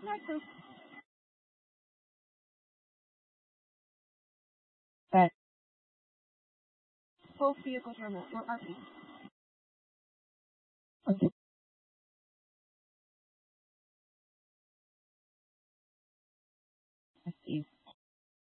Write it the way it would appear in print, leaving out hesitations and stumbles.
Narcos. But Full vehicle terminal or RP. okay.